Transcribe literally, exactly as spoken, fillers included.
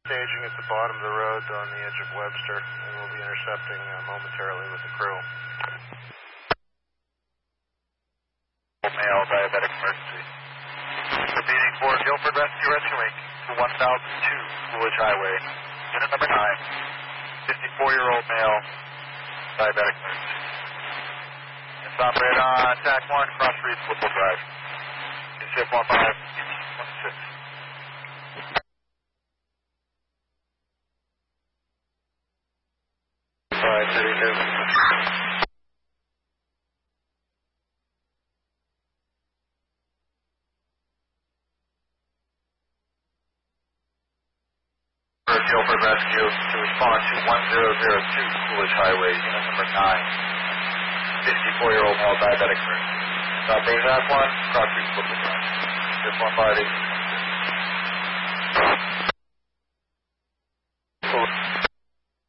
Staging at the bottom of the road on the edge of Webster, and we'll be intercepting uh, momentarily with the crew. Male diabetic emergency. Repeating for Guilford Rescue Rescue Inc to one thousand two Coolidge Highway. Unit number nine, fifty-four-year-old male diabetic emergency. It's operated on T A C one, Cross Reef, Whipple Drive. T C F one five, one six. five thirty-two. Guilford Rescue to respond to one zero zero two Coolidge Highway, unit number nine, fifty-four-year-old male diabetic emergency. Operator T A C one, Cross Reef, Whipple Drive. T C F one five eight.